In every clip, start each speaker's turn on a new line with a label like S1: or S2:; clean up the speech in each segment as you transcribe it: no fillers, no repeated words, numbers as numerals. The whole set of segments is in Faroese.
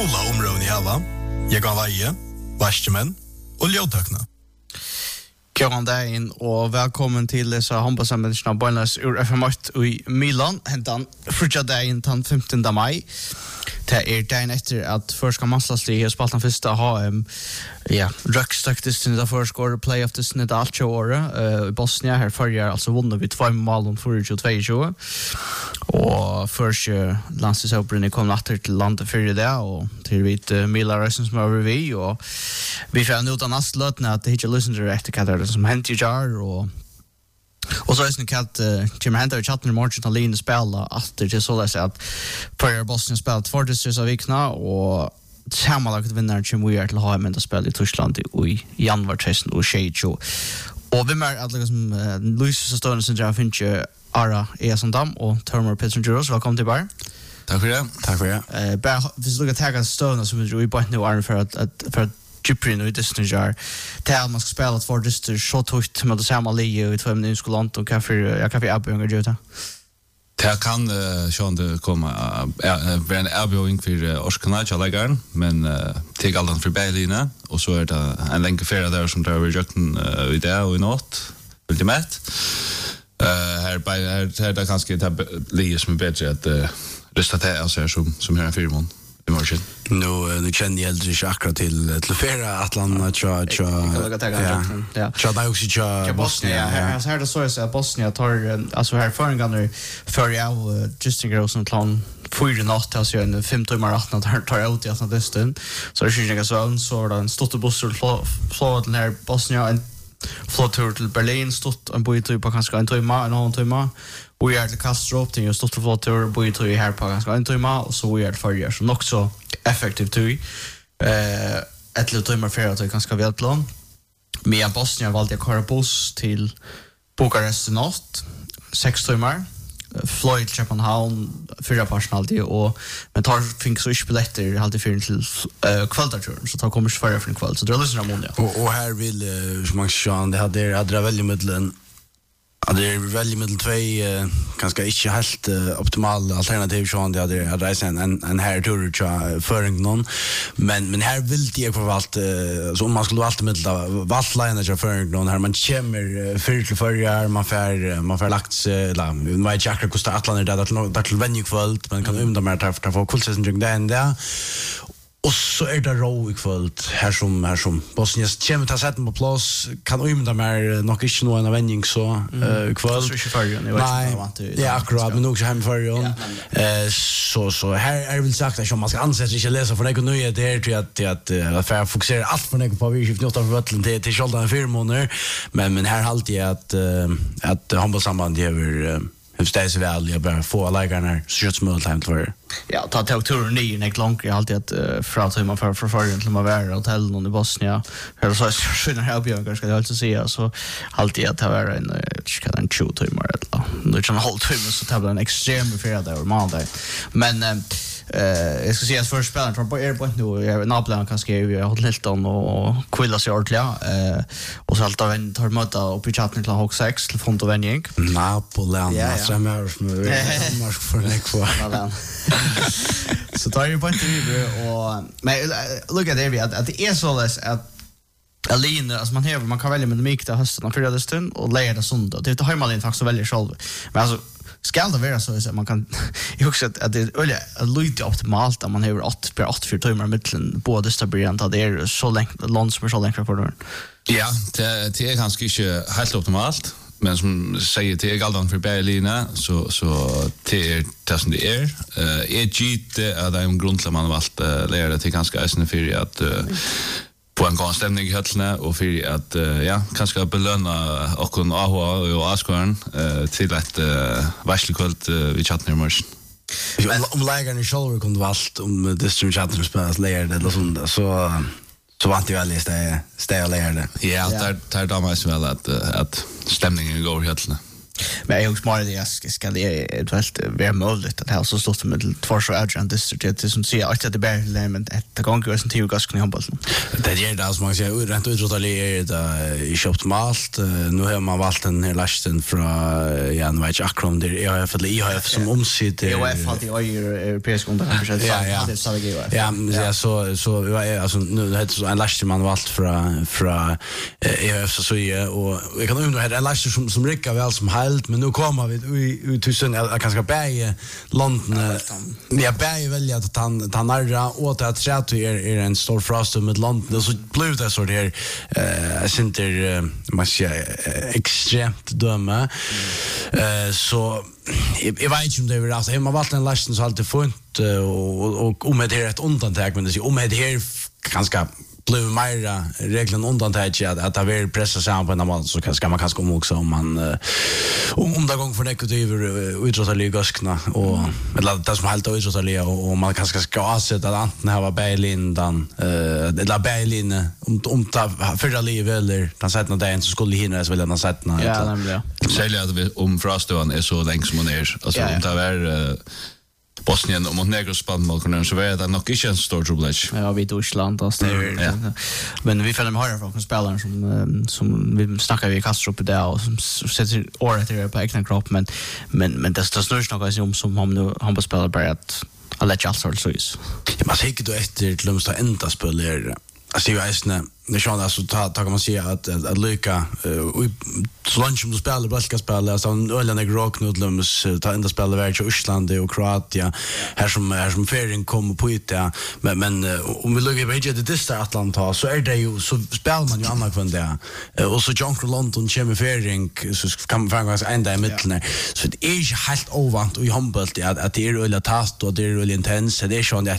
S1: Nola områden I hela. Jag kan veie, varskemenn og ljødtøkene.
S2: Kjøren deg inn, og velkommen til disse håndballsammenhengene av Bøynes ur FM8 I Milan. Hentan frutja deg inn den 15. mai. Det dagen etter at først skal mannslagslige spalt den første ha røkstøktes til det første playoff til det alt 20 året I Bosnia. Her forrige altså vunnet vi 2 mål om 22-22. Og først landstidsåperne kom natter til landet før det, og til vidt Mila Røysen som var vi, og vi får ut av neste løtene at det ikke løsner til etter hva det som hendte I jar, og så är det att Jim Hunter och chatten I morgon att Lina spela efter det så där att för Boston spelat för det så vikna och sammanlagt vinner Jim Weir till ha men att spela I Tyskland I januari 2022. Och vem är att liksom Luis Stones och jag finner Ara Esandam och Termer Peterson Juros välkommen till bar.
S3: Tack för det. Tack för det.
S2: Bara vi ska ta tag Stones som vi bara nu är för Gyprin och Disney jar. Tal man ska spela för just så tufft med det samma Leo I 2 minuter skulle landa och kaffe Abbyunga Juta.
S3: Det kan sjön det komma en Abbyung för Oskanacha lagar men till allan för Berlin och så är det en länge färra där som där vi jökten I det och I natt ultimat. Här där kanske det Leo som bättre att lyssna till alltså som här en firmon.
S4: Nu känner jag aldrig akkurat till flera Atlanta tja där också tja
S2: Bosnia. Här det så är Bosnia tar alltså här förgångar för jag just en som plan 4 natt alltså en 5 timmar 18 tar ut I att det stund så det är ju så den stod bussar flå den här Bosnia en flåtur till Berlin stod en boytur på kanske en timme och jag till Kastrup till just stod flåtur boytur här på kanske en timme och så är det för år så nog så effektivt tur ett litet timmar för att det kanske väl plan med Bosnien valde jag köra buss till Bukarest I natt 6 timmar Floyd Köpenhamn 4 personality och men tar finns så inte biljetter alltid för till kvällsturen så tar kommer för en kväll så det lyssnar man
S4: och här vill som man Sean det hade väldigt medlen det är väldigt medel 2 ganska inte helt optimal alternativ Sean det hade resa en här tur för någon men här vill det för allt så man skulle alltid medel valtliner för någon här man kommer för man får lagt la my jackar kostar Atlanta där till venue kväll man kan undra mer ta få kulsen där och så är det ro I kväll här som Bosnias kommer ta sätten på plats kan ymda mer nog inte någon avvändning så kväll
S2: så
S4: nej det är akkurat men också hem för så här vill sagt att man ska ansätta inte läsa för det nu är det att för fokusera allt för det på vi skift något av vatten till sköldan 4 månader men här alltid att handbollssamband ger stäs väl jag bara få lägarna skjutsmål time för
S2: ja ta turen ny när långt jag alltid att från man för till man vara hotell någon I Bosnia här så skjuter här Björn kanske jag alltså säga så alltid att vara en 20 timmar eller det kan hålla timmar så tar det en extrem för där måndag men jag ska säga att för spelaren från Airport nu är Napoli kanske vi har Hilton och Quilla sig ordentligt och så allt av en tar möta upp I chatten till Hawk 6 till front och vändning
S4: Napoli som är för det kvar
S2: så tar ju på inte och men look at det att det är så att Alina alltså man kan välja med mycket till hösten och förra stund och lägga det söndag det har man inte faktiskt välja själv men alltså ska det vara så att man kan jag också att det är lite optimalt att man har 8 timmar mellan både stabilt att det är så långt långt som så långt för det.
S3: Ja, det är ganska inte helt optimalt. Men som säger till Galdan för Berlin så till det som det är att det är en grund till man har valt lära till ganska ösnen för att på en god stämning I höllna och för att kanske belöna och kun AHA och Askvarn till ett varslekvällt vid chatten I morgon.
S4: Om lägaren I själva kunde valt om district chatten spelas lära det eller sånt så vant jag väl stä och lära det.
S3: Ja, där damas väl att stämningen går I höllna.
S2: Men jag smarare det ska det eventuellt vara möjligt att ha så stort med två så urgent district det som säger att det bär men det går ju sen till gasken i handbollen.
S4: Det är det som man säger rent utrotali är det i optimalt. Nu har man valt den här lasten från Jan Weich Akrom där EHF eller IHF som omsitter.
S2: EHF har det europeisk underkonferens.
S4: Ja.
S2: Det sa vi
S4: Ja, så alltså nu heter så en last man valt från EHF så och vi kan undra här en last som rycker väl som helt men nu kommer vi tusen kanske bäge landen ja bäge välja att ta nära åt att säga att är en stor frost med landen så blev det så där center man säger extremt döma så jag vet inte om det är alltså man valt en lasten så alltid funt och om det är ett undantag men det är om det är ganska blev mera reglerna undantag att det är pressa sig på en annan så ska man kanske också om man om det gång för negativ utrotaligaskna och eller det som helt utrotaliga och man kanske ska sätta att antingen ha Berlin dan eller Berlin om ta förra livet eller den sätta där så skulle hinna så väl den sätta
S2: ja nämligen
S3: sälja att om Frostön är så länge som hon är alltså om det är Bosnien och Montenegro spannmål så är det nog inte en stor problem.
S2: Ja, vi Deutschland och det. Men vi följer med höra från spelare som vi snackar vi kastar upp där och som sätter året det på egna kropp men det snurrar något som han på spelar bara att lägga allt så is.
S4: Ja, man säger då efter till de ända spelare. Alltså jag är det känns alltså kan man säga att lycka så långt som du spelar basketboll alltså öllarna rocknudlums ta ända spela värld i Island och Kroatien här som ferien kommer på ut men om vi lägger bättre det där Atlanta så är det ju så spelar man ju annat från där och så John London kommer ferien så kan man faktiskt ända i mitten så det är ju helt ovant och i handboll att det är ölla tast och det är ölla intens det är schon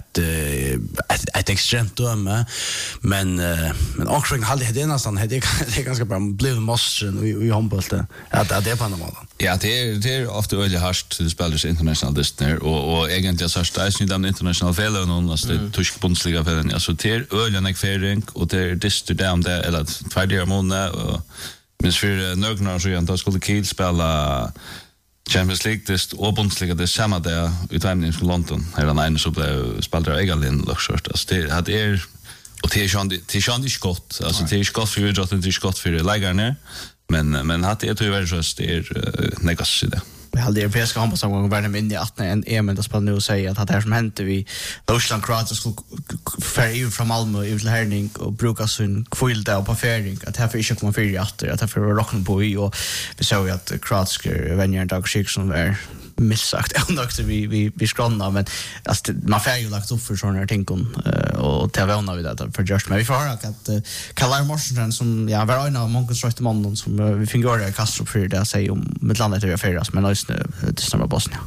S4: ett extremt döme men också hade det nästan det är ganska bra blev monstern i handbollen att det är på något mål.
S3: Ja, det är ofta öliga harst till spelare internationellt distner och egentligen så är det den internationella fällan och det tysk Bundesliga fällan alltså det är öliga näkfering och det är dister down där eller två månader och men för några så jag skulle Kiel spela Champions League det och Bundesliga det samma där utvämning från London här den ena så blev spelare Egalin luxort alltså det hade och det är ju inte gott alltså det är ju gott för idrotten det är ju gott för lägarna men hade det tyvärr så det är negativt det.
S2: Vi hade europeiska handbollsomgången världen in i 18 en men det spelar nu att säga att det här som hände vi Deutschland Kroatien skulle färra ut från Malmö ut till Herning och bruka sin kvillda och på färring att här för inte komma fyra i att här för rockna på i och vi såg ju att kroatiska vänner Dag Schickson var missagt också vi skronna men alltså man får ju lagt upp för såna här ting och till vänner vi det för just men vi får höra att Karl Morsen som ja var en av många strötte mannen som vi fick göra i Kastrup för det säger om med landet över färras men alltså det stämmer Bosnien.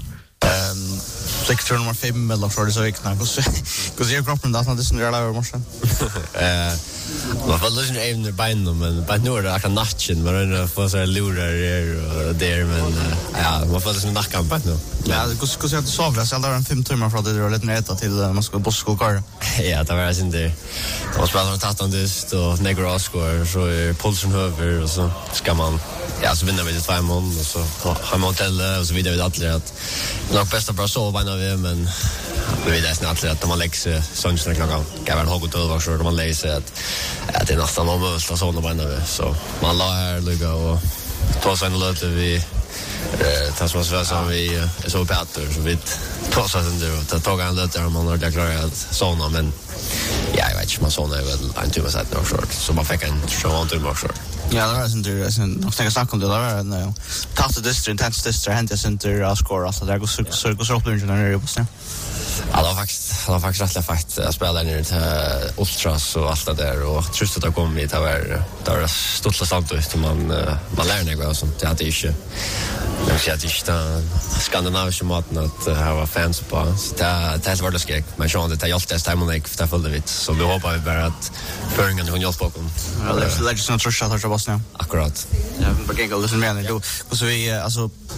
S2: Sektor nummer 5 eller för det så ikna. Hur ser kroppen då att det snurrar över morsen?
S5: Man får lyssna även i benen men bara nu är det kan natten men får så lurar och där men ja man får lyssna nacken på nu.
S2: Ja, hur ska jag sova så där en 5 timmar för att det är lite neta till man ska bussskola.
S5: Ja, det var inte det. Och spelar tatt on this och negro score så är pulsen över och så ska man ja så vinner vi det 2 mån och så har man hotell och så vidare alla att nog bästa bara sova när vi men vi vet nästan att man lägger sig sunsen klockan kan väl ha gått över så man läser att det är nästan omöjligt att sova när vi så man la här ligga och ta sig en lite vi tas som vi är så bättre så vi tar sig ändå att ta en lite om man har klarat att sova men ja jag vet inte man sova väl en timme sedan och short så man fick en så timme och short.
S2: Ja, det var inte sen och snacka om det där nu. Tatt det intense district hänt center score alltså där går så upp den när det är på snä.
S5: Ja, det var faktiskt rätt fett att spela ner till Ultras och allt det där och trust att komma hit där stort sant ut man lär något och sånt det hade inte jag ser att det skandinaviska maten att ha fans på så det var det skäck men så det är alltid stämmer mig för det följde vi så vi hoppas bara att föringen kan hjälpa oss.
S2: Ja, det är liksom trust att ha Bosnien.
S5: Akkurat.
S2: Ja, men gänga lite mer då så vi alltså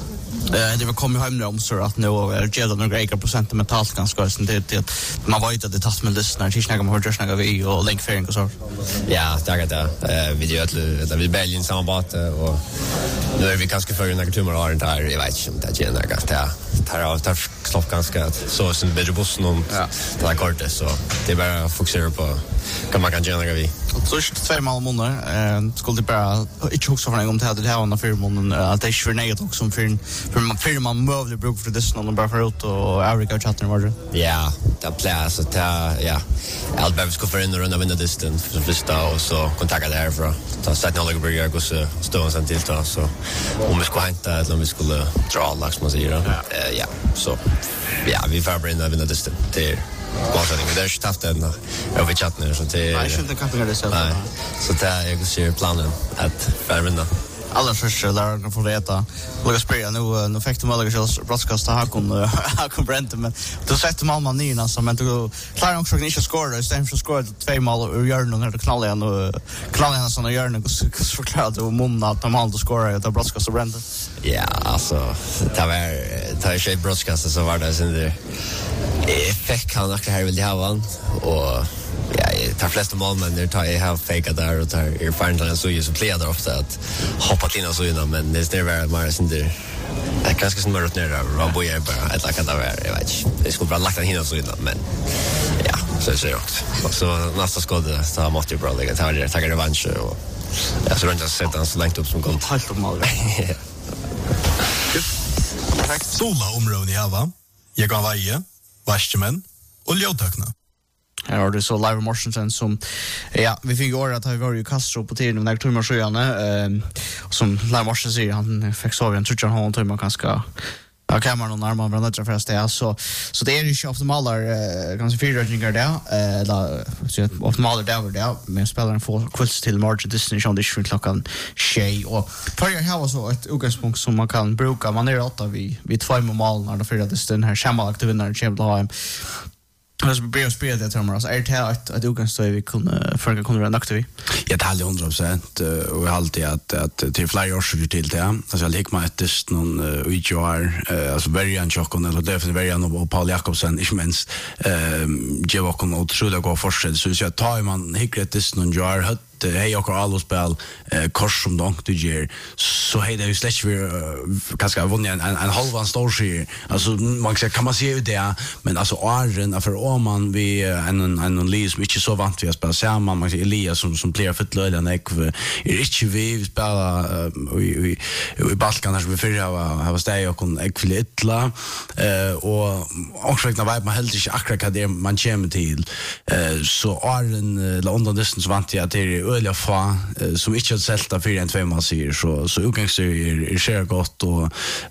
S2: Det var kommit hem om så att nu är det några extra procent mentalt ganska så det man vet att det tas med lyssnar till snacka med just snacka vi och link fairing och så.
S5: Ja, det är det. Vi gör det vi Belgien samarbete och nu är vi ganska för några timmar har inte här jag vet inte det är några tar stopp ganska så sen bättre bussen och det är kort så det är bara fokusera på kan man kan göra vi.
S2: Så två månader skulle det bara inte också för en gång till det här under 4 månader att det är för negat också för man möjligt bruk för det någon bara för ut och Afrika chatten var det.
S5: Ja, det plats att ja. Allt behöver ska för in och runda vinna distans för första och så kontakta där för ta sätta några burgare och så stå sen till så om vi ska hämta eller om vi skulle dra lax man säger ja så ja vi får in vinna distans till Målsättning, det är inte haft den över chatten så det
S2: Nej, jag inte kan göra det själv.
S5: Så det är jag ser planen att vinna.
S2: Alla först lärarna får veta. Lucas Pereira nu fick de alla själva broadcasta Hakon Brent men då sätter man ner nästan men då klarar också inte att skora istället för att skora 2 mål ur hjörnan när det knallar igen och knallar såna hjörnan och så förklarade och många att de hade skora att broadcasta Brent.
S5: Ja, alltså det är ju broadcasta så var det sen det effekt han också här vill ha och ja, tar flesta mål men det tar jag have fake där och tar är fan så ju så plejar det ofta att hoppa in och så innan men det är väl mer sen det är ganska som rött ner där och boja bara ett lakat av jag vet det skulle bara lagt in och så innan men ja så är det också och så nästa skåde så måste ju bra lägga ta revansch och ja så runt sätta han så långt upp som går
S2: Helt om mål.
S1: Perfekt. Sola områden i Hava. Jag kan veie, vaskemän och ljudtökna.
S2: Här har du så Live Morsensen som ja, vi fick göra att vi var ju Castro på tiden när Thomas Sjöane som Live Morsen säger han fick sova en tror han Thomas ganska ja kameran och armarna var nödra först det så det är ju inte optimaler ganska fyrröjningar där eller så optimaler där men spelaren får kvälls till margin distance on this klockan 6 och för jag har så ett utgångspunkt som man kan bruka man är 8 vid 2 mål när det för att den här schemalagda vinnaren Champions Alltså blir spelet det tror alltså är det att utgångspunkt vi kunde för att kunna vara nöjda vi.
S4: Jag tar 100% och alltid att till flera år till det. Alltså jag lägger mig ett någon UJR alltså Verian Chokon eller definitivt Verian och Paul Jakobsen inte minst ge och otroligt gå fortsätta så jag tar man hickret någon jar hej och alla spel kors som långt du ger så hej det är ju släck för kanske vunnit en halvan stor serie alltså man kan man se det men alltså åren för om man vi en Elias mycket så vant vi att spela samman man ser Elias som player för löden är inte vi spelar i Balkan där vi för ha steg och kon ekvilittla och också när man helt inte akkurat det man kommer till så åren London distance vant jag till öliga fa som inte har sälta 4-2 man säger så utgångst är sker gott och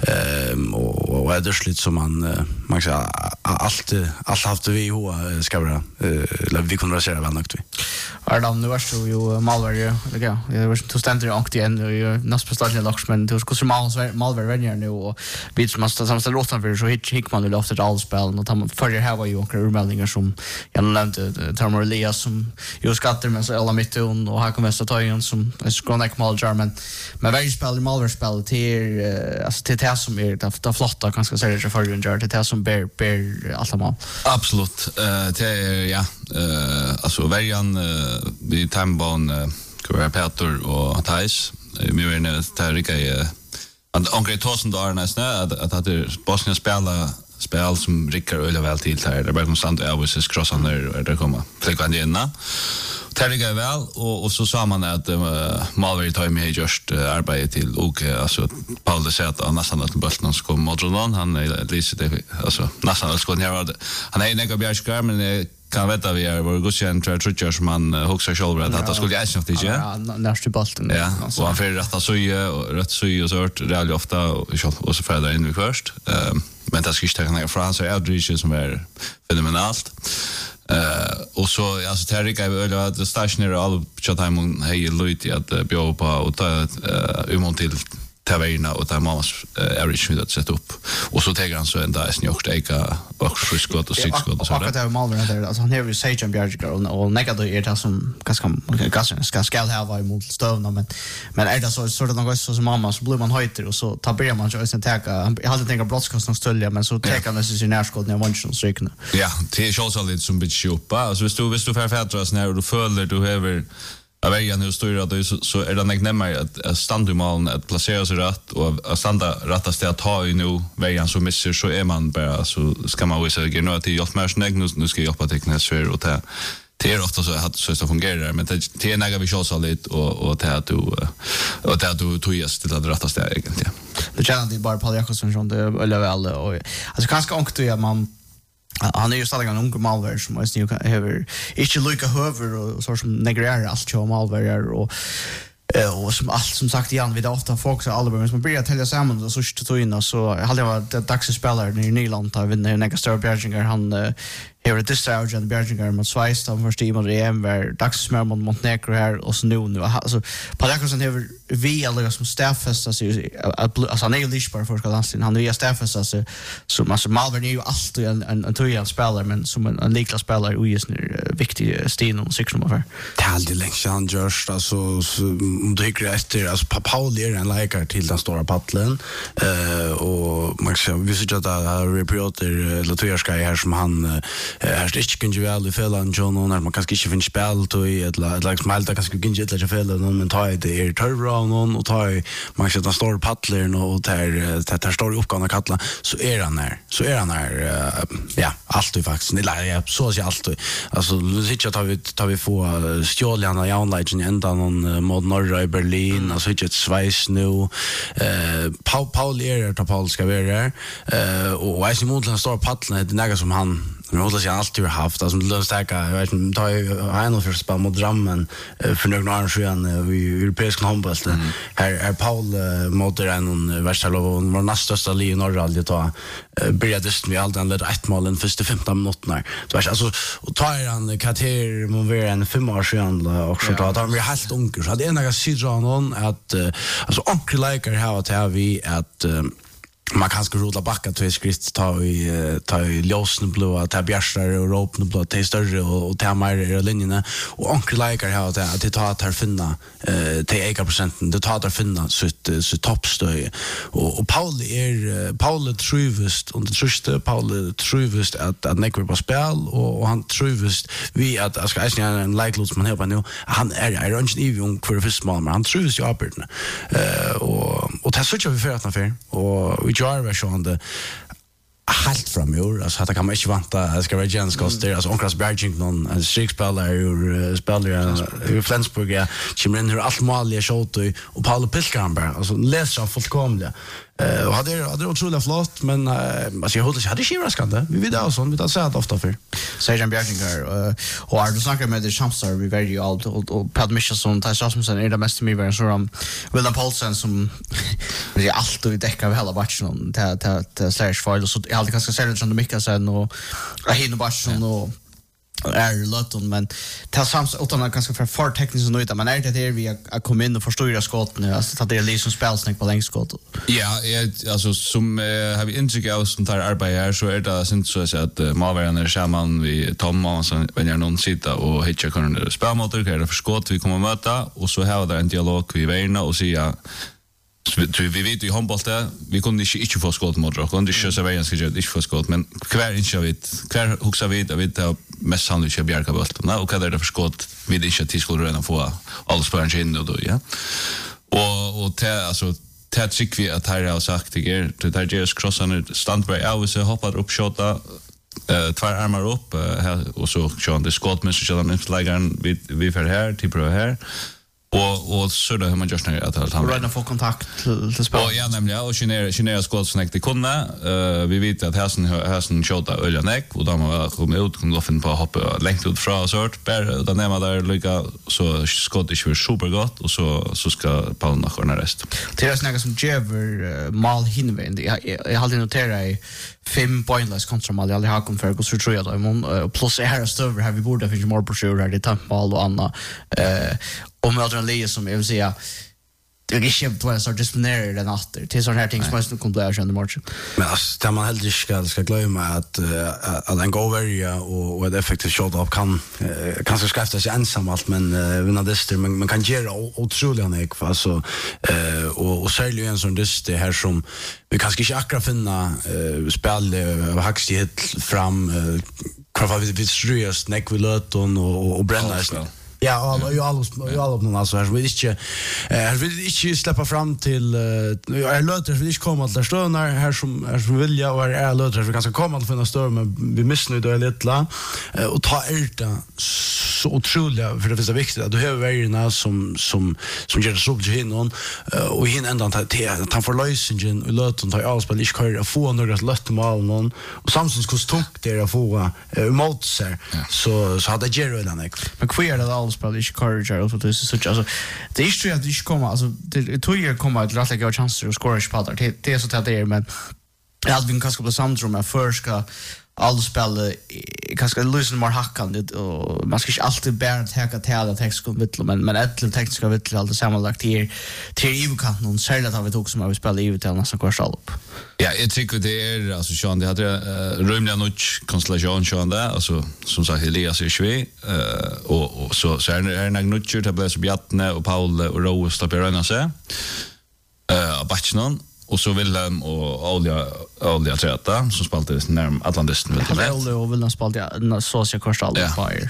S4: är det slut som man ska allt haft vi hur ska vara eller vi kunde rasera väl nog vi.
S2: Ardan nu var så ju Malvern ja det var så ständer jag också igen och nästa prestation Lux men det skulle Malvern vänner nu och vi som måste samställa låten för så hick man det efter all spel och han förr här var ju några urmeldingar som jag nämnde Thomas Elias som ju skatter men så alla mitt och här kommer så ta igen som skronek Malvern men varje spel i Malvern spel till alltså till det som är det flotta ganska seriöst för ju till det som ber alla mål.
S3: Absolut. Det ja alltså Verian vi Tambon Kura Peter och Thais vi är nu där Angre 1000 dagar nästan att det Bosnien spel som rickar öle väl till där det bara konstant överses crossar när det kommer frekvent igen. Terriga väl och så sa man att Malveri tar med just arbete till och alltså Paul säger att nästan att bollen ska komma mot någon han är lite alltså nästan ska ner han är några bjärskar men kan veta vi är vår godkänd tror som man huxar själv att det skulle jag inte ja
S2: nästa bollen
S3: ja och han för rätta så och så real ofta och så färda in vi först men det ska inte ta Frans och Eldridge som är fenomenalt och så alltså Terrika eller det stationära all chatham hej Louis att bjöd på och ta till taverna och där mammas average med att sätta upp. Och så tar han så ända är snökt eka och friskott och sixskott och så där.
S2: Och det är Malvern där alltså han har ju Sage Bjärgar och negativt är det som ganska ska ha var emot stövna men är det så det något så som mamma så blir man höjter och så tar börjar man ju sen ta jag hade tänkt brottskostnaden stölja men så tar han det sin närskott när man så räkna.
S3: Ja, det är ju så lite som bit shoppa. Alltså hvis du förfärdras när du följer du har vägen hur står det så är det nämmare att stanna i målen att placera sig rätt och att stanna rättast att ta i nu vägen så missar så är man bara så ska man visa att nu till hjälp med nu ska jag jobba tekniskt för och det är ofta så att så fungerar men det är några vi så lite och det att du tog just till att rättast egentligen.
S2: Det känns det bara Paul Jakobsson som det eller väl och alltså ganska ångt att man han är ju stadig en ung Malver som är ju över inte lika höver och så som negrerar allt som Malver och som allt som sagt igen vid ofta folk så alla men som börjar tälja samman och så står in och så hade jag varit dagsspelare i Nyland där vinner några större Bjärgingar han Här är det Sturgeon and Bjärgingar mot Schweiz då först i mot EM var dagsmör mot Montenegro här och så nu alltså på det kan över vi alla som staffast alltså han är ju lichbar för landstin han är staffast alltså så man så Malvern är ju alltid en tojan spelare men som en likla spelare och just nu viktig sten och sex nummer.
S4: Det är alltid länge han görs alltså om du tycker efter alltså Paul är en läkare till den stora paddlen och man kan vi ser att det reporter Latoyarska här som han här inte kunde ju väl i fellan John och när man kanske inte finns spel då i ett like Malta kanske kunde inte lägga fel någon men ta det är turbo någon och ta man kan sätta stor paddler och där står uppgången kalla så är han här ja alltid faktiskt nej så är alltid alltså nu sitter jag tar vi få stjålarna i online ända någon mot norra i Berlin alltså inte ett Schweiz nu Paul Paul ska vara och jag ser mot den stora paddlen det något som han men hur jag alltid har haft alltså det starka jag vet inte ta en för spel mot Drammen för några år sedan i europeisk handboll här Paul mot en Västerlov och var nästa största i norra det ta började vi alltid leda ett mål den första 15 minuterna så alltså och tar han kvarter mot en 5 år sedan och så då har vi helt unga så hade ena sidra någon att alltså onkel likar här att vi att man kan ska rola backa till skrift ta i ljósn blåa ta bjärstar och ropna blåa till större och ta mer linjerna och onkel likar här att det tar att finna till 1% det tar att finna så toppstöj och Paul truvest och det truste Paul truvest att nekver på spel och han truvest vi att jag ska en likelot man helpa nu han är inte even för första mål men han truvest ju uppåt och det så vi för att affär och vi gör version det helt framur alltså att kan man inte vänta det ska vara Jens Koster alltså Onkras Berging någon en strikspelare ur spelare i Flensburg ja kommer hur allt mål shot och Paul Pilkamber alltså läser han fullkomligt och hade otroligt flott men alltså jag hade skivraskande vi vet alltså vi tar så att ofta för
S2: Sage Bjärgingar och har du snackar med det champstar vi väldigt allt och Pat Michelson tar Rasmussen är det mest med var så William Paulsen som vi allt och täcka hela matchen till slash file så jag hade ganska sällan som mycket sen och Hino Barsson och Lutton men det sams utan att ganska för tekniskt nöjda men är det vi att komma in och förstöra skotten alltså att det är liksom spelsnack på längdskott.
S3: Ja, alltså som har vi intryck av som tar arbete här så är det inte så att Malvern är samman vi Thomas och när någon sitter och hittar kan spelmotor kan det för skott vi kommer möta och så har det en dialog vi värna och säga vi vet i handboll där vi kunde inte få skott mot och kunde inte så vägen ska inte få skott men kvar inte kvar huxa vid mest sannolikt jag bjärka bollen och vad är det för skott vi det inte till skulle redan få alla spelarna in då ja och alltså tycker vi att här har sagt det där Jesus crossar standby out så hoppar upp skjuta två armar upp och så kör det skott men så kör han inte lägger vi för här till prova här och så då har man just när att han
S2: redan får kontakt till spel.
S3: Ja nämligen och genera skottsnack det kunde vi vet att hästen skjuta öljanek och då man kommer ut kunde finna på hoppa längt ut från sort bara då när man där lika så skott är ju supergott och så ska Paul nachorna rest.
S2: Det är snacka som Jever mal hinvänd. Jag hade noterat i 5 pointless kontra mal jag har kom för så tror jag då plus här stöver har vi borde finns mer på sjur här det tappar och Anna om jag drar en som jag vill säga det är inte vad jag disciplinerar den åter till sån här ting som måste kunna bli under matchen.
S4: Men alltså där man heller ska glömma att en go varje och ett effektivt shot up kan kanske skaffa sig ensam allt men vinna dyster men kan göra otroligt mycket alltså och särskilt en sån dyster här som vi kanske inte akkurat finna spel hastighet fram kvar vi strös neck vi löton och bränna ja, alla någon alltså här vill inte släppa fram till jag låter vill inte komma till stönar här som vilja och är låter vi kanske komma till finna stör men vi missar nu då lite och ta älta så otroligt för det är så viktigt att du har vägarna som gör det så till någon och hin ända att han får lösningen och låter ta avspel inte kör få några lätt mål någon och samtidigt hur tungt det är att få mot sig så hade Jerry den
S2: men kvar det alls bara inte courage alltså det är så alltså det är ju att det ska komma alltså det tror jag kommer att rätt lägga chanser att skora spadar det är så att det är men jag hade kanske på samtrum med först ska all spel kanske lösa mer hackan och man ska inte alltid bara ta till tekniska vittlo men ett tekniska vittlo alltid sammanlagt till EU-kant någon särskilt har vi tog som har vi spelat EU till nästan kvar upp.
S3: Ja, jag tycker det är alltså Sean det hade rymliga notch konstellation Sean där alltså som sagt Elias är ju och så är det en notcher där blir så Bjarne och Paul och Rose står på röna sig. Batchnon och så Willem och Olja Träta som spelade närm Atlantisten vet du.
S2: Olja och Willem spelade Social Coastal Fire.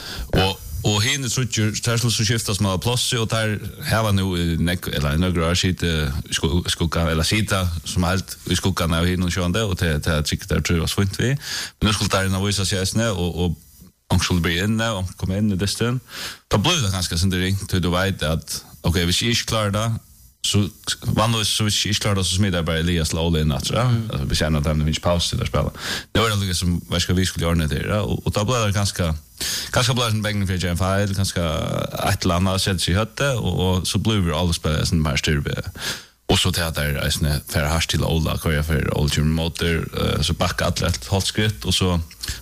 S3: Och hinner så skiftas man plats och där har nu eller några shit skugga eller sita som allt vi skugga när hinner så ändå och det tycker där tror jag svint vi. Men nu skulle där när vi så ses nu och skulle bli in nu och komma in i det stund. Då blev det ganska syndering till du vet att okej vi är inte klara då så vann då så vi inte klara så smider bara Elias Lowell in att alltså vi känner att det finns paus till att spela. Det var det som vad ska vi skulle göra det och då blev det ganska blev en bängning för Jan File ganska ett landa sett sig hade och så blev alla spelare som bara styrbe och så till att där är för hash till Ola kör för Old Jim Motor så backa atlet hållt skritt och så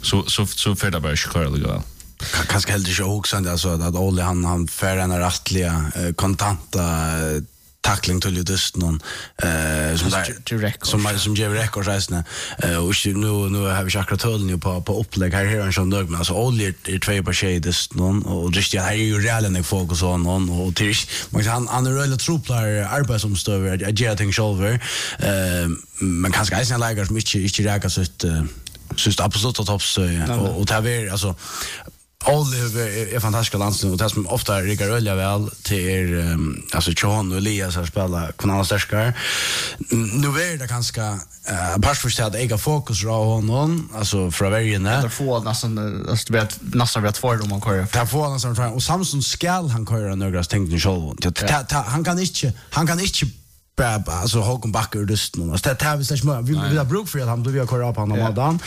S3: för det bara köra det gå.
S4: Kanske helt inte också alltså att Ola han för en rättliga kontanta tackling till just någon som
S2: direkt
S4: som ger record resten och nu har vi akkurat höll nu på upplägg här en sån dag men alltså Olje är två på shades någon och just här är ju realen fokus på någon och till han är really trupplar arbetsomstöver att göra ting själva men kanske är en lägare som inte räcker så att absolut topps och ta ver alltså Oliver är fantastiska landslag och det som ofta riggar ölja väl till alltså John och Elias har spelat kanal stärskar. Nu är det ganska passförstått att äga fokus på honom alltså för varje nä.
S2: Det får nästan vet för dem man kör.
S4: Det får nästan och Samson skall han köra några tänkte själv. Han kan inte alltså Håkon Backer just nu. Så det här vi slash vi har bruk för att han blev köra upp honom av dagen.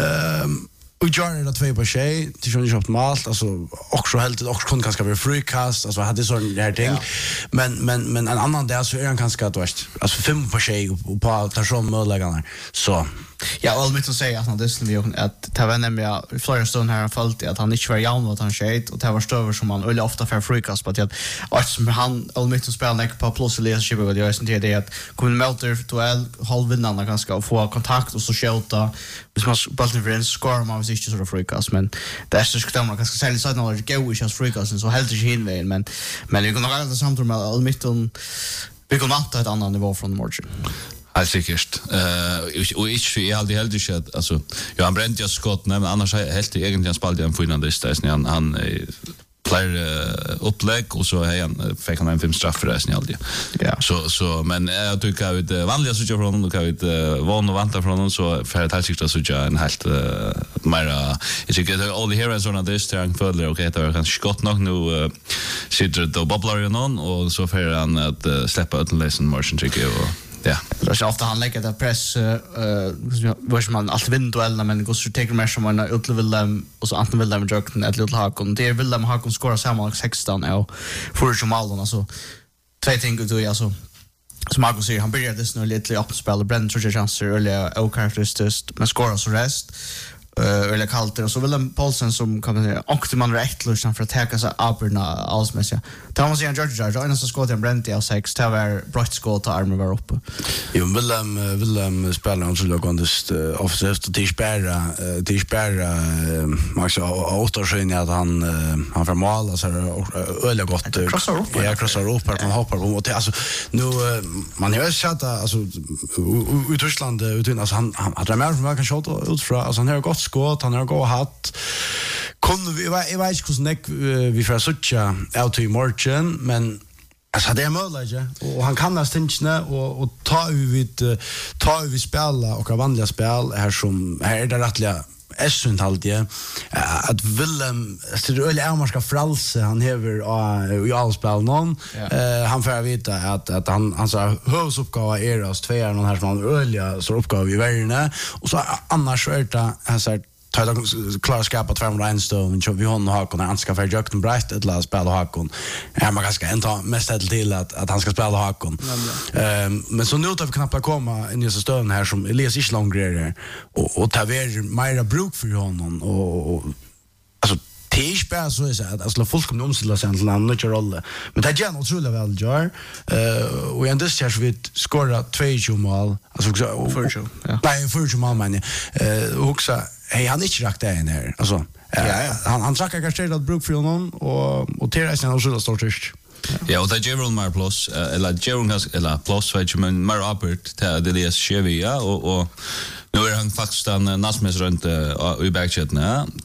S4: Och gör det två på sig till sjön köpt malt alltså också helt också kunde ganska vara frukast alltså hade så där ting men en annan där så är han ganska att alltså 5 på sig och på allt som möjliga så
S2: ja all mitt att säga att han det vi att ta vänner med flera stund här fallt att han inte var jämn att han skit och det var stöver som han öle ofta för frukast på att som han all mitt att spela på plus leadership och det är inte det att kunna möta duell halvvinnarna ganska och få kontakt och så skjuta hvis man bollen för en score man visst så frukast men det är så ska man ganska sällan så när det går ju frukast så helt inte hinvägen men vi kan nog alla samtal med all mitt vi kan vanta ett annat nivå från margin.
S3: Helt säkert. Och jag hade helt inte att alltså jag han bränt jag skott men annars helt egentligen han spelade en finnande istället han player upplägg och så han fick han en 5 straff för resten alltid. Ja. Så men jag tycker att det vanliga så från honom kan vi vana och vänta från honom så för att helt säkert så jag en helt mer jag tycker att all the heroes on this thing further okej det var kanske skott nog nu sitter det bubblar någon och så för han att släppa ut en lesson motion tycker jag. Ja.
S2: Det är ofta han lägger det press var man allt vinduella men går så tar mer som en utlevel dem och så antingen vill de dra ett litet hack och det vill de ha skora sammanlagt 16 och för som mål alltså två ting då alltså som Marcus säger han började det nu lite upp spel och Brennan tror jag chanser earlier och karaktäristiskt men skora så rest eller kallt och så Willem Paulsen som kan man säga och man rätt lustan för att ta sig aberna allsmässiga. Thomas Ian George och en som skott en Brent av 6 det var brott skott och armen var uppe.
S4: Jo Willem spelar också lagondest offensivt och Tischberg Max återskyn att han får mål alltså öliga gott. Krossar upp här man hoppar på och alltså nu man har ju sett alltså i Tyskland utan alltså han hade mer från kan skjuta ut från alltså han har gått skott, han har gått hatt. Kunde vi jag vet inte hur vi får söka out i morgon men alltså det är möjligt och han kan nästan inte och ta vi spela och vanliga spel här är det rättliga sunt alltid att Willem det öliga är fralse han häver i allspel någon han får veta att han så huvuduppgåva är oss två är någon här som han öliga så uppgåva i världen och så annars är det han säger ta klara skapa 201 stone och vi hon har kunnat anskaffa för Jökten Bright ett lag spela Hakon. Man ganska inte mest till att han ska spela Hakon. Men så nu tar vi knappt komma in i så stön här som Elias is långgrejer och ta ver mera bruk för honom och alltså Tischberg så är det alltså fullkomligt omställa sig till en ny roll. Men det är ju otroligt väl gör. Och ändå så här vi skora 2 mål alltså för nej för mål men också hej han inte rakt där här alltså han trackar kanske att bruk för honom och Teresa har så stort tyst.
S3: Ja, och det Jerome Mar plus eller Jerome eller plus vet men Mar Albert till Elias Chevy ja och nu är han faktiskt en nasmes runt i backchatten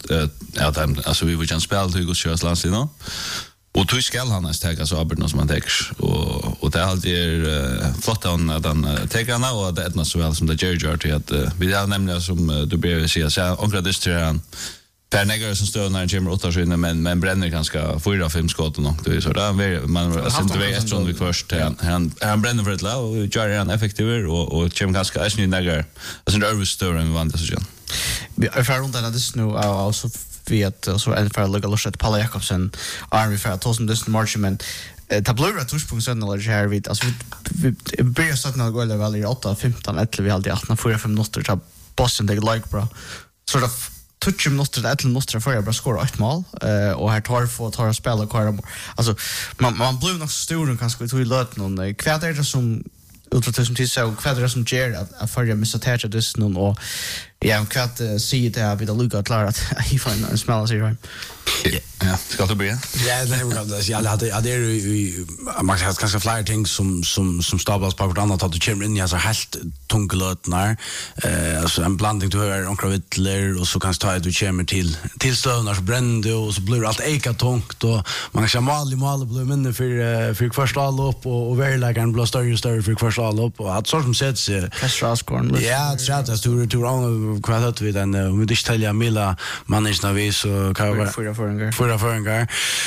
S3: ja alltså vi vill ju spela till Gustav Lansley nu. Och du ska han nästa så Albert som han täcker och det är alltid flott att han täcker han och det är inte så väl som det Jerry till att vi har nämligen som du ber säga så onkel distran Per Negger som står när Jimmy återskynner men bränner ganska 4-5 skott och något det är så där man alltså inte vet eftersom vi först han bränner för ett lag och gör han effektivare och Jim ganska är snygg Negger alltså det är större än vad det så.
S2: Vi är för runt den det nu alltså vet så en för Luka Lushet Paul Jakobsen är vi för 1000 distant march men tablura touchpunkten eller här vid alltså vi börjar starta några goal väl i 8-15 vi hade 18-4-5 minuter så Boston det like bra sort of touch minuter det minuter för jag bara skora ett mål och här tar spela kvar alltså man blir nog stor och kanske vi löt någon kväder som utrottet som till så kväder som ger att förra missa täta det någon och ja kvätt se det här vid Luka klar att he find en smell as right.
S3: Ja, ska det bli?
S4: Ja, det är jag hade man har ganska flera ting som stablas på varandra att du kommer in i så helt tunglötnar alltså en blandning du hör onkra vittler och så kan ta du kommer till stövnar så brände och så blir allt eka tungt och man kan mål blir mindre för första allop och verkligen blir större för första allop och att så som sätts
S2: Kastraskorn.
S4: Ja, det är tur kvalitet vid den om du ställer Mila managerna vi så kan vara förra föringar.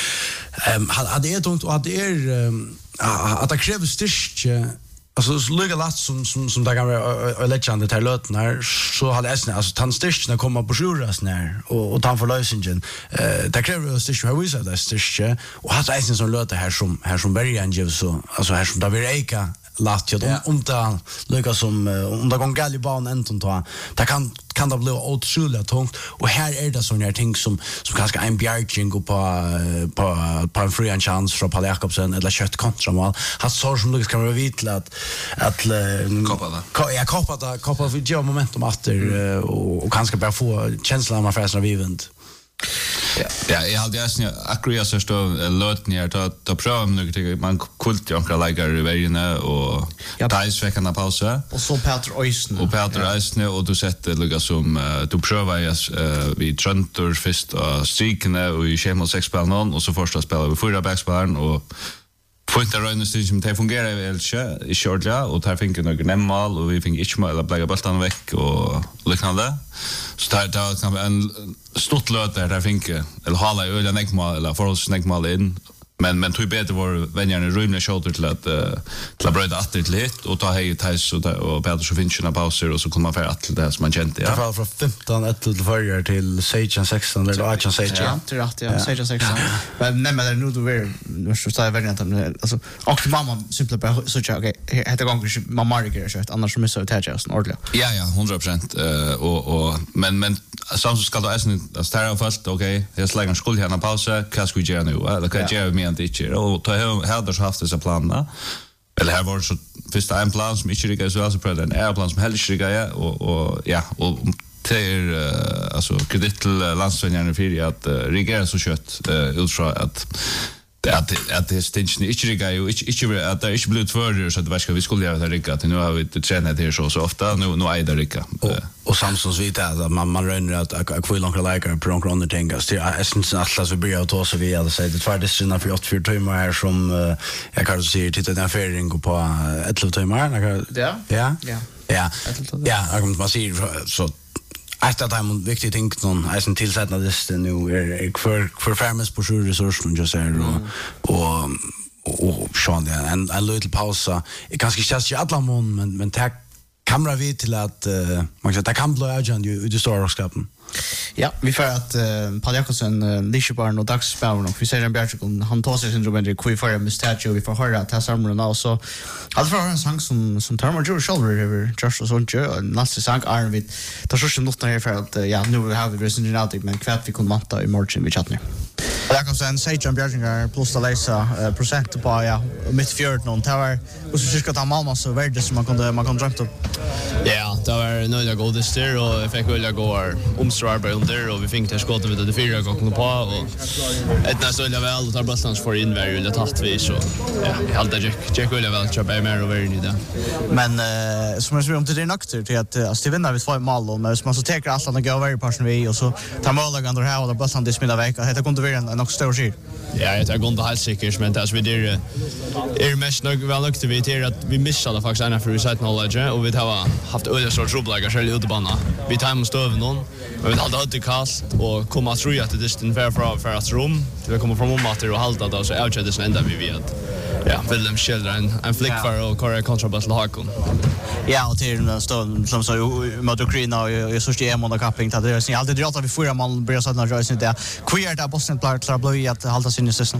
S4: Hade det tungt och att det är att det krävs styrka alltså så lugga last som där kan vara legend till löten här så hade jag alltså tant styrkan komma på juras när och tant för lösningen det kräver styrka hur vi så det styrka och hade jag som löter här som början ger så alltså här som där vi eka last jag det lugga som om det går galliban änton ta det kan det bli otroligt tungt och här är det såna ting som kanske en bjärging på en fri chans från Paul Jakobsen eller kött kontramål har så som det ska vara vitt att koppa vid jo momentum efter och kanske bara få känslan av affärsna vivänt.
S3: Ja, jag hade ju akkurat så stå löt ner ta pröva något man kult ju ankra lägger i vägen och Thais veckan pausa
S2: och så Peter
S3: Eisner och du sätter lugga som du prövar vi Tröntor först och strikne och i schema 6 spel någon och så första spelar vi förra backspelaren och Pointa röjnestid som det fungerar väl i Kjordja och där fick några nämmal och vi fick inte mål att lägga bollen väck och liknande. Så där kan en stort löt där fick eller hala öliga näckmål eller förhållsnäckmål in Men tog bättre var vänjarna rymliga shoulder till att bröda att till hit och ta hej Thais och Peter så finns ju några pauser och så kommer man för att till det som man kände
S4: ja. Det var från 15 till förr till 16 eller 18
S2: ja, till rätt ja, 16. Men nej men nu då är så står jag alltså och mamma simpelt bara så okej, heter gånger man markerar så att annars så missar vi tätjas ordentligt.
S3: Ja, 100% och men så ska då är stära först okej, jag slänger en skuld här en paus, vad ska vi göra nu? Eller kan jag göra mer än det och ta hade haft dessa planer. Eller här var det så första en plan som inte riktigt så alltså på den plan som heller inte riktigt och ja och till alltså kredit till landsvänjarna för att regera så kött utifrån att det stinchen inte rigga ju inte att det inte blir tvärre så att vad ska vi skulle göra det rigga till nu har vi tränat det så ofta nu är det rigga
S4: och Samsons vet att man ränner att kvill några likar på några andra ting så jag syns att alla så blir att ta så vi hade sagt det för det syns för 8 timmar här som jag kan säga till den färden på 11 timmar ja jag kommer man ser så efter att han viktigt ting någon är sen tillsätta det nu är för farmers på resurser just där och Sean en liten pausa är ganska känns ju alla men tack kamera vid till att man kan ta kamera agent ju det står också skapen.
S2: Ja, vi får att Paul Jakobsen Lishabarn och Dagsspelaren och vi ser en Bjärtjekon han tar sig syndrom med kvi för en statue vi får höra att samman och så hade för en sång som Thermal Joe Shoulder över just och sånt ju nästa sång är vi tar så något här för att ja nu har vi resonerat men kvart vi kunde matta i margin vi chatten. Jakobsen säger Bjärtjengar plus att läsa procent på ja mitt fjärde någon tower och så ska ta mamma så värde som man kan drömma upp.
S6: Ja, det var nöjda godester och jag fick välja gå omstrarbete under och vi fick det skottet vid det 4 gånger på och ett nästan väl och tar Bostons för inväg eller tatt vi så ja, jag hade check väl köpa mer över i det.
S2: Men som jag säger om det är nökter till att alltså vinna vi 2 mål och men man så tar alla den gå över passion vi och så tar mål under här och Boston det smida veck det kunde vara en också stor skit.
S6: Ja, jag går inte helt säkert men det vi är mest nog väl nökter vi till att vi missade faktiskt en för site knowledge och vi har haft öliga sorts trubbel själv ute på banan. Vi tar med stöv någon men vi hade alltid kast och komma tror jag att det är för att rum vi kommer från matter och halta då så är det ända vi vet. Ja, Willem Schildren en flick för och köra kontrabass till Hakon.
S2: Ja, och till den stund som så mot Ukraina och så står Emon och capping att det är alltid rätt att vi får man börjar såna rörelser där. Queer där Boston klar blir att hålla sin system.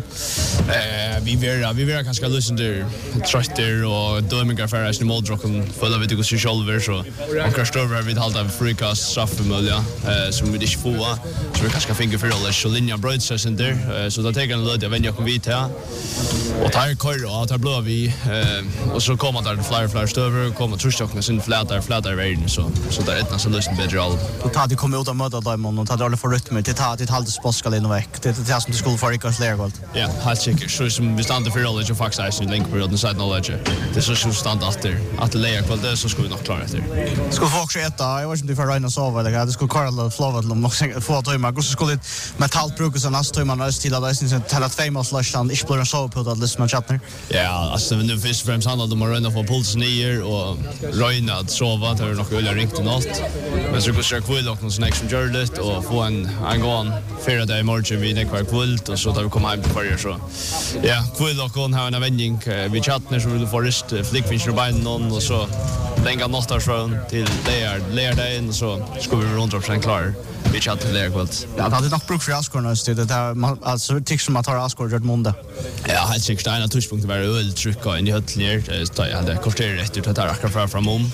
S6: Vi vill kanske lyssna till trötter och dömingar för att måldrocken fulla vi tycker sig själva så och kastar vi hålla frikast straffmöjliga som vi inte får så vi kanske finka för alla så linja brödsessen där så då tar en löd jag vänjer kom vi till och tar kör och tar blå vi och så kommer där flyer stöver kommer trustock med sin flätar världen så där ett nästan lösen bättre all.
S2: Då tar det kommer ut av möta Diamond och tar alla för rytm till ta till halv sposkal in och veck. Det är det som det skulle för ikas lärgold.
S6: Ja, helt säkert. Så som vi stannar för knowledge och faktiskt är länk på den side knowledge. Det är så stand efter att lärgold det så skulle vi nog klara efter.
S2: Skulle få också äta. Jag vet inte för Ryan och sova eller det skulle Karl flow att de också få att man så skulle metallbruk så nästa tid man har till att det är hela 2 mål slashand inte blir så på att lyssna chatten.
S6: Ja, alltså nu först och främst handlar det om att röna på pulsen ner och röna att sova det är nog öliga ringt och något. Men så går jag kvill och någon snack som gör det och få en gång förra dag i morgon vi det kvar kvällt och så tar vi komma hem på förr så. Ja, kvill och hon har en vändning vi chatten så vill få rest flickfinch på någon och så länga nåttar från till där in så ska vi runt och sen klar. Vi chatten där kvällt.
S2: Ja, det hade nog bruk för Askorna så det där alltså tycks som att ha Askor gjort måndag.
S6: Ja, helt säkert en touchpunkt var öl trycka in i höllen så jag hade korter rätt ut att ta fram om.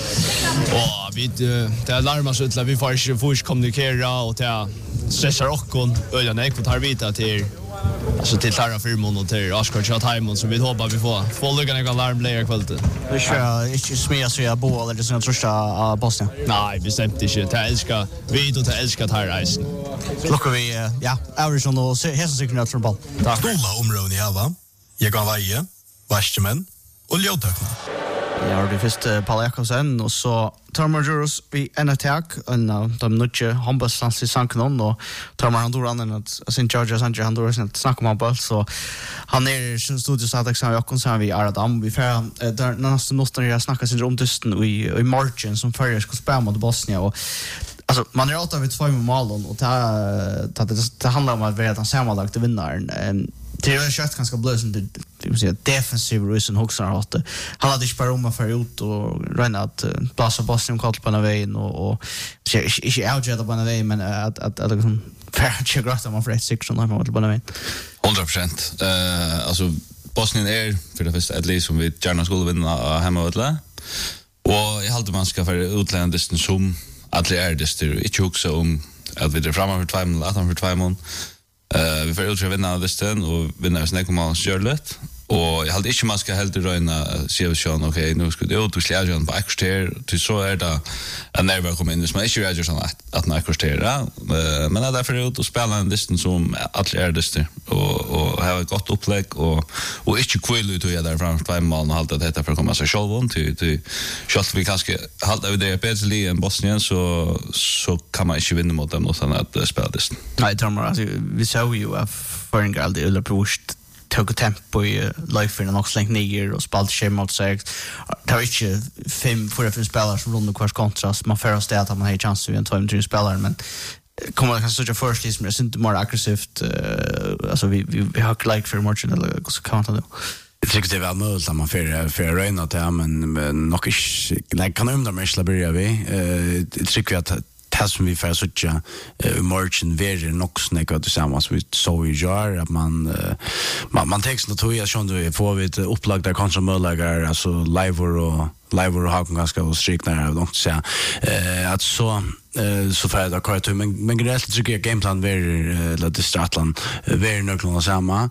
S6: Och vi det larmar så att vi får inte kommunicera och det stressar och ölen är kvart arbeta till alltså till Tara Firmon och till Askor Chatham så vi hoppas vi får lugna några larm lägga kvällt.
S2: Det ska inte smia så jag bo eller det som trösta Bosnien.
S6: Nej, bestämt inte. Det älskar vi då det älskar här reisen.
S2: Lockar vi ja, average on och hästen sig knut från ball.
S1: Stola områden i Ava. Jag kan veie, vaskemän och ljótökna.
S2: Ja, det första Paul Jakobsen och så Thermal Jurors vi en attack och de nutje Hombaslands i Sankanon och Thermal Honduran att sin Georgia Sanchez Honduras att snacka om boll så han är i studios att Alexander Jakobsen vi är Adam vi för där nästan något när jag snackar sin om dysten i margin som förr ska spela mot Bosnien och alltså man är åt av ett 2 mål och det handlar om att vi redan sammanlagt vinnaren det är kött ganska blösen det vill säga defensiv rusen Huxar åt. Han hade inte bara om för ut och räna att blåsa Boston kall på vägen och inte outjeta på vägen men att liksom färdigt gråta man för ett section när man var på vägen.
S3: 100%. Alltså Bosnien för det första ett lag som vi gärna skulle vinna hemma och alla. Och jag håller man ska för utländska distans som alla distor inte också om att vi drar fram för 2 mål, 18 för 2 mål. Vi får ut att vinna distan och vinna snäck om oss gör lätt. Och jag hade inte man ska helt röna situation okej nu ska det ut och släja på extra till så det en nerver kommer in som inte är just att när kostera men det därför ut och spela en distans som alla distor och ha ett gott upplägg och inte kvill ut och göra där fram 2 mål och hålla det för att komma så själv till shot vi kanske hålla vi det bättre i Bosnien så kan man inte vinna mot dem utan att spela distan.
S2: Nej, jag tror alltså vi såg ju att för en gal det eller pusht tog tempo i life och också längt ner och spalt sig mot sig. Det var inte 5-4 spelare som rundade kvars kontrast. Man får oss det att man har en chans vid en 2-3 spelare, men kommer det kanske sådär först liksom, det är inte mer aggressivt. Alltså vi har like för matchen eller så kan man ta det.
S4: Jag tycker det är väl möjligt att man får röjna till men nog inte kan undra mig att börja vi. Jag tycker att det som vi får sådär marchen verer nog snäcka tillsammans vi så i jar att man textar då jag sjön får vi ett upplag där kanske möjligar alltså live och ha ganska och strikna och så att så för det kan men generellt tycker jag gameplan verer det Stratland verer nog samma.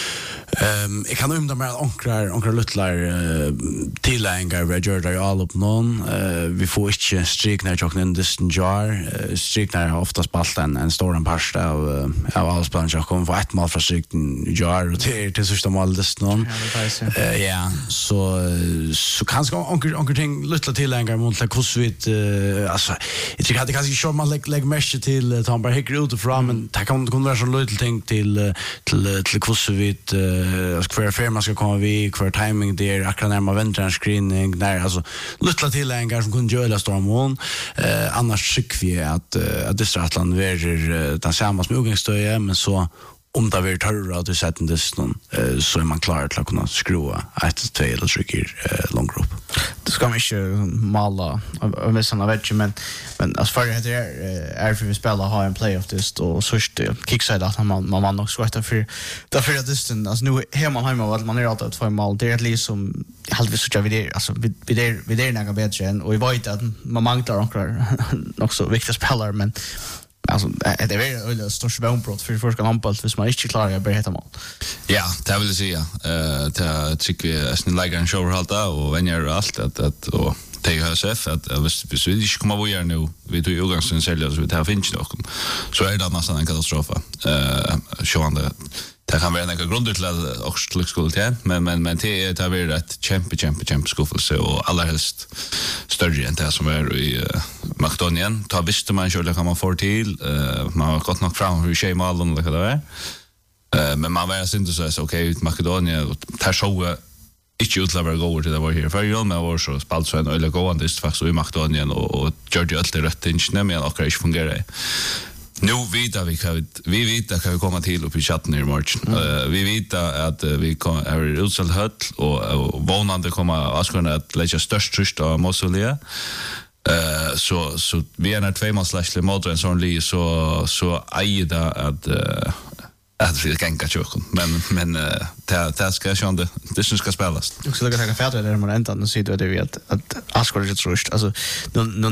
S4: Jag kan undra mig onkrar luttlar tilläggar vi gör det all upp någon vi får inte strik när jag in this jar strik när oftast ballt en stor en pasta av allspan jag kommer få ett mål för strik jar och till sista mål det någon ja så kanske onkel ting luttlar tilläggar mot hur vi alltså jag tycker att det kanske kör man lägg mesh till ta bara hickar ut fram men det kan vara så lite ting till hur vi kvar firma ska komma vi kvar timing där akkurat när man väntar en screening där alltså lilla tilläggar som kunde göra stormon annars tycker vi att det Stratland är den samma som utgångsstöje men så om det blir törra att du sätter det så är man klar till att kunna skruva 1-2 eller 3 långgrupp.
S2: Det ska man inte mala av vissarna vet ju men alltså för det är för vi spelar ha en playoff dist och först kickside att man nog ska för därför att distan alltså nu hemma vad man är alltid att få mål det är liksom halvvis så vi det alltså vi det några bättre än och vi vet att man manglar också viktiga spelare men alltså det är väl störst vänbrott för första anfall för man inte klarar att börja mål.
S3: Ja, det vill säga det tycker vi är en lägga en show halta och vänjer allt att och THSF att hvis vi inte kommer att göra nu vi tog utgångspunkten sälja så vi tar finns nog så är det nästan en katastrof sjönde det kan vara några grunder till att också skulle till men det har varit ett kämpe skuffelse och allra helst större än det som är i Makedonien ta visste man själv kan man få till man har gått nog fram hur schema all och det där men man var inte så okej Makedonien tar så inte utlever gå till det var här för jag med var så spalt så en eller gående ist faktiskt i Makedonien och gör det allt rätt inte men också inte fungerar. Nu vet vi kan vi komma till upp i chatten i march. Vi vet att vi är utsåld hött och vånande kommer askorna att lägga störst tryck av Mosulia. Så vi är när 2 mål mot en sån li så ägda att vi kan catcha men det ska jag sjönde det ska spelas.
S2: Och så lägger jag färdigt där man ända så ser du det vet att askorna är trust alltså